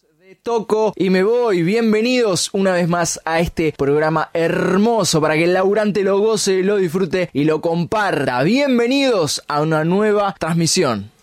Toco y me voy. Bienvenidos una vez más a este programa hermoso para que el laburante lo goce, lo disfrute y lo comparta. Bienvenidos a una nueva transmisión.